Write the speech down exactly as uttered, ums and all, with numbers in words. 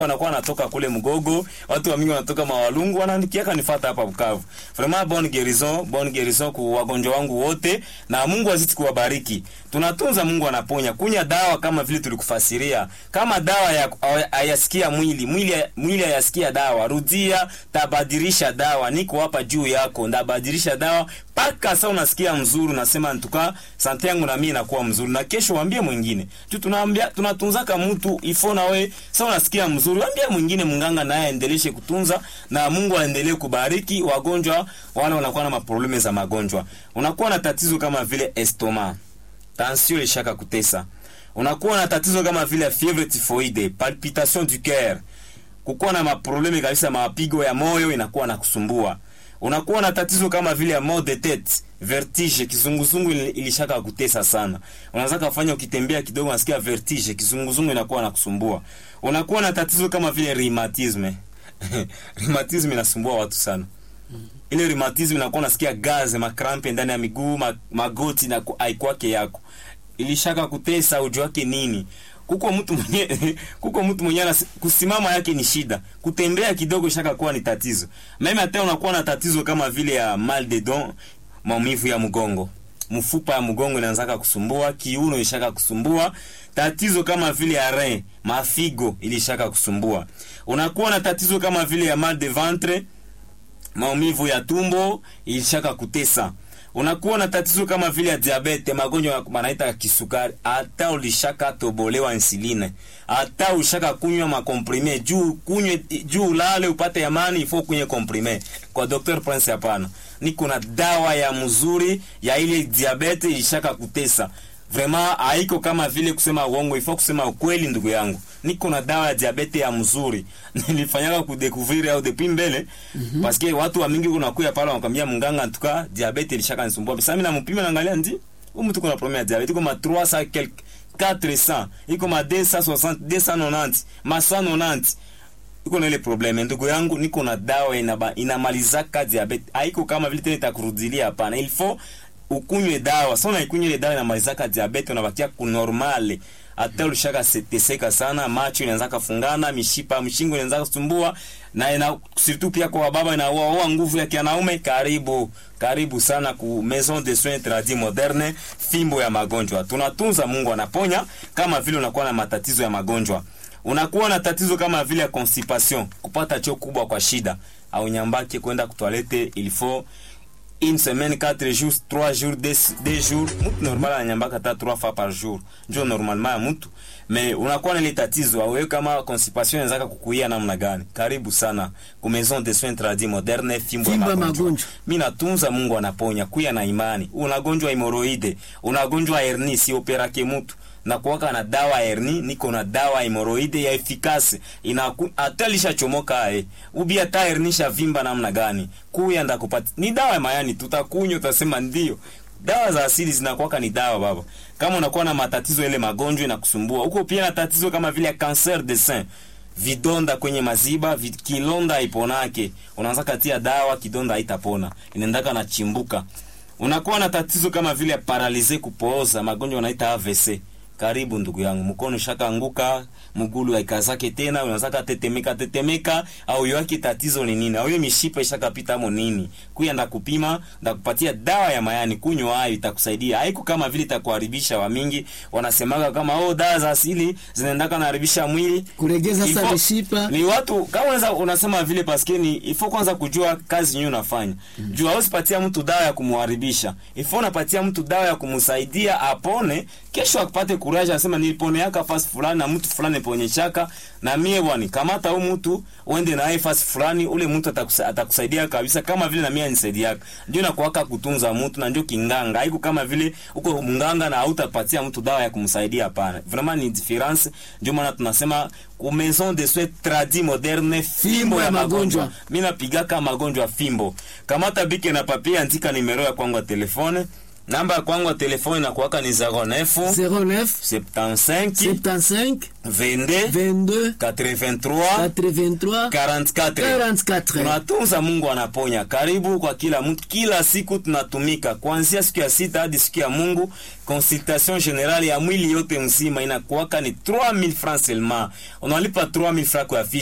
wanakuwa wanatoka kule Mgogo, watu wa mingi wanatoka Mawalungu, wanaandikiaka nifuata hapa Bukavu. Vraiment bonne guérison, bonne guérison kwa wagonjwa wangu wote, na Mungu azidi kuwabariki. Tunatunza, Mungu anaponya. Kunya dawa kama vile tulikufasiria. Kama dawa ya ayasikia mwili, mwili mwili ayasikia dawa, rudia tabadilisha dawa. Niko hapa juu yako, ndabadilisha dawa paka sasa unasikia mzuri, unasema ntuka sante yangu na mimi inakuwa mzuri, na kesho waambie mwingine. Tu tunaambia tunatunzaka mtu ifo na we sasa unasikia mzuri, waambie mwingine, mnganga naye aendeleshe kutunza, na Mungu aendelee kubariki wagonjwa wale wanakuwa na maprobleme za magonjwa. Unakuwa na tatizo kama vile estoma, tension ilishaka kutesa. Unakuwa na tatizo kama vile fièvre typhoïde, palpitation du cœur. Kukuwa na maprobleme kabisa, mapigo ya moyo inakuwa na kusumbua. Unakuwa na tatizo kama vile ya mal de tête, vertige, kizunguzungu ilishaka kutesa sana. Unaanza kufanya ukitembea kidogo unasikia vertige, kizunguzungu inakuwa na kusumbua. Unakuwa na tatizo kama vile rheumatisme. Rheumatisme inasumbua watu sana. Ile rheumatisme inakuwa unasikia gaze, makrampe ndani ya miguu, magoti na aikwake yako. Ilishaka kutesa, ujue wake nini? Kuko mtu mwenye kuko mtu mwenye kusimama yake ni shida, kutembea kidogo shaka kuwa ni tatizo. Mimi hata unakuwa na tatizo kama vile ya mal de dents, maumivu ya mgongo, mfupa ya mgongo inaanza kusumbua, kiuno ishaka kusumbua, tatizo kama vile ya rein, mafigo ilishaka kusumbua. Unakuwa na tatizo kama vile ya mal de ventre, maumivu ya tumbo ilishaka kutesa. Unakuwa na tatizo kama vile ya diabete, magonjwa wanaita kisukari, hata ulishaka tobolewa insuline, hata ushaka kunywa makomprime, juu kunywe juu lale upate amani, ifo kunywe komprime. Kwa Docteur Prince hapana. Niko na dawa ya mzuri ya ile diabete ilishaka kutesa. Vraiment haiko kama vile kusema uongo, ifo kusema ukweli ndugu yangu. Niko na dawa ya diabete ya mzuri. Nilifanyaka kudécouvrir au depuis mbele mm -hmm. Parce que watu wa mingi unakuya pale wanakwambia mganga ntuka diabete ilishaka nisumbua. Sasa mimi nampima naangalia ndi huyu mtu kuna problème ya diabete kama trois cents quelque quatre cents, iko ma deux cent soixante, deux cent quatre-vingt, ma cent quatre-vingt. Iko na ile problème ndugu yangu, niko na dawa inaba inamalizaka diabete. Haiko kama vile tena itakurudilia, hapana. Il faut ukunywe dawa. Sasa unaikunywa ile dawa inamalizaka diabete, unabakia ku normal. Hata ulishaka seteseka sana, macho inaanza kufungana, mishipa mshingo inaanza kusumbua, na ina surtout pia kwa baba inaua nguvu ya kianaume. Karibu karibu sana ku Maison de Soins Tradis Moderne, fimbo ya magonjwa. Tunatunza, Mungu anaponya. Kama vile unakuwa na matatizo ya magonjwa, unakuwa na tatizo kama vile ya constipation, kupata choo kubwa kwa shida, au nyambake kwenda kutoilette, il faut une semaine, quatre jours, trois jours, deux jours. Mtu normal ananyambaka hata trois fois par jour. Ndio normalement ya mtu. Mais unakuwa na ile tatizo, au wewe kama constipation inaweza kukuia namna gani? Karibu sana ku Maison de Soins Tradis Moderne, fimbo ya magonjwa. Mimi natunza, Mungu anaponya. Kuya na imani. Unagonjwa hemorrhoide, unagonjwa hernie, si operake mtu. Na kuwaka na dawa hernie, niko na dawa hemorrhoide ya efficace. Ina atalisha chomoka eh. Ubi hata hernie shavimba namna gani? Kuya ndakupati. Ni dawa ya mayani, tutakunywa utasema ndio. Dawa za asili zinakuwa ni dawa baba. Kama unakuwa na matatizo ile magonjwa na kusumbua, uko pia na tatizo kama vile cancer de sein, vidonda kwenye maziba, vid, kilonda iponake, unaanza katia dawa, kidonda haitapona, inaendaka na chimbuka. Unakuwa na tatizo kama vile paralyze, kupooza, magonjwa wanaita A V C. Karibu ndugu yangu, mkono shaka anguka, mgulu haikazake tena, unataka tetemeka tetemeka, au yoaki tatizo ni nini? Au hiyo mishipa ishaka pita mo nini? Kuya ndakupima, ndakupatia dawa ya mayani, kunywa hayo itakusaidia. Haiko kama vile itakuharibisha. Wa mingi wanasemaga kama oh, dawa za asili zinaendaka na haribisha mwili, kuregeza sana mishipa. Ni watu kama unaweza unasema vile paske ni ifo kwanza kujua kazi nyinyi unafanya. Mm. Jua usipatia mtu dawa ya kumharibisha. Ifo unapatia mtu dawa ya kumsaidia apone, kesho akapate kuraja, asema nilipone yaka fasi fulani na mtu fulani ponyeshaka, na mie bwana kamata huyu mtu uende na fasi fulani, ule mtu atakusa, atakusaidia kabisa kama vile na mimi anisaidia. Ndio na kuwaka kutunza mtu, na ndio kinganga. Haiko kama vile uko mnganga na hautapatia mtu dawa ya kumsaidia, hapana. Vraiment ni difference. Ndio maana tunasema ku Maison de Soins Tradis Moderne, fimbo ya magonjwa. Mimi napiga kama magonjwa fimbo. Kamata bike na papia, andika nimero ya kwangu ya telefone. Namba ya kwangu ya telefoni inakuwaka ni zero neuf zero neuf soixante-quinze soixante-quinze vingt-deux vingt-deux quatre-vingt-trois quatre-vingt-trois quarante-quatre. quarante-quatre. Tunatunza, Mungu anaponya. Karibu kwa kila mtu, kila siku tunatumika kuanzia siku ya sita hadi siku ya Mungu. Consultation generale ya mwili yote mzima inakuwaka ni trois mille francs seulement. Unalipa trois mille francs kwa